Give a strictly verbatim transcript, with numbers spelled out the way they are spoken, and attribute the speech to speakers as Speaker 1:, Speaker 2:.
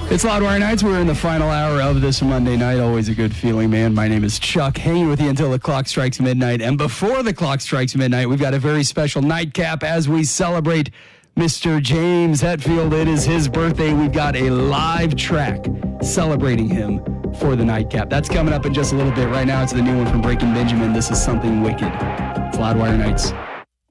Speaker 1: It's Loudwire Nights. We're in the final hour of this Monday night. Always a good feeling, man. My name is Chuck, hanging with you until the clock strikes midnight. And before the clock strikes midnight, we've got a very special nightcap as we celebrate Mister James Hetfield. It is his birthday. We've got a live track celebrating him for the nightcap. That's coming up in just a little bit. Right now, it's the new one from Breaking Benjamin. This is Something Wicked. It's Loudwire Nights.